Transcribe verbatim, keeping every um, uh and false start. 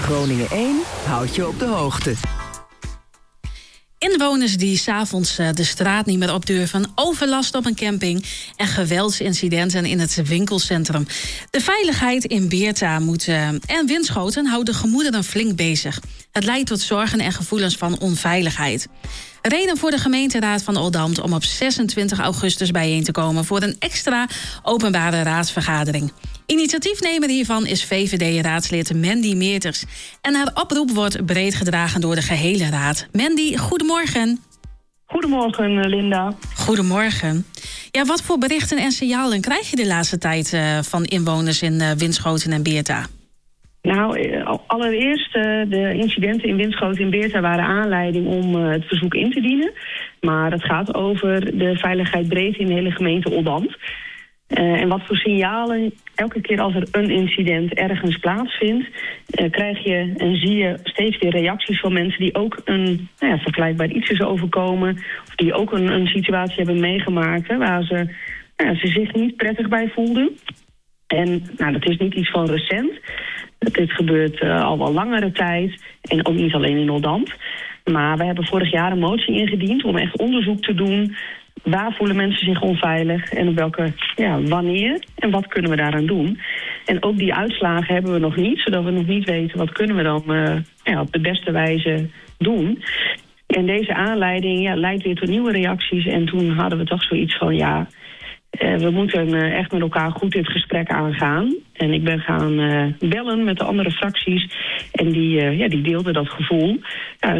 Groningen één houdt je op de hoogte. Inwoners die 's avonds de straat niet meer op durven, overlast op een camping en geweldsincidenten in het winkelcentrum. De veiligheid in Beerta moet, uh, en Winschoten houden de gemoederen flink bezig. Het leidt tot zorgen en gevoelens van onveiligheid. Reden voor de gemeenteraad van Oldambt om op zesentwintig augustus bijeen te komen voor een extra openbare raadsvergadering. Initiatiefnemer hiervan is V V D-raadslid Mandy Meerters. En haar oproep wordt breed gedragen door de gehele raad. Mandy, goedemorgen. Goedemorgen, Linda. Goedemorgen. Ja, wat voor berichten en signalen krijg je de laatste tijd uh, van inwoners in uh, Winschoten en Beerta? Nou, allereerst, de incidenten in Winschoten en Beerta waren aanleiding om het verzoek in te dienen. Maar het gaat over de veiligheid breed in de hele gemeente Oldambt. Uh, en wat voor signalen, elke keer als er een incident ergens plaatsvindt, uh, krijg je en zie je steeds weer reacties van mensen die ook een nou ja, vergelijkbaar iets is overkomen, of die ook een, een situatie hebben meegemaakt hè, waar ze, nou ja, ze zich niet prettig bij voelden. En nou, dat is niet iets van recent. Dit gebeurt uh, al wel langere tijd en ook niet alleen in Oldambt. Maar we hebben vorig jaar een motie ingediend om echt onderzoek te doen. Waar voelen mensen zich onveilig en op welke, ja, wanneer en wat kunnen we daaraan doen. En ook die uitslagen hebben we nog niet, zodat we nog niet weten wat kunnen we dan uh, ja, op de beste wijze doen. En deze aanleiding ja, leidt weer tot nieuwe reacties en toen hadden we toch zoiets van ja, uh, we moeten uh, echt met elkaar goed dit gesprek aangaan. En ik ben gaan uh, bellen met de andere fracties en die, uh, ja, die deelden dat gevoel. Ja,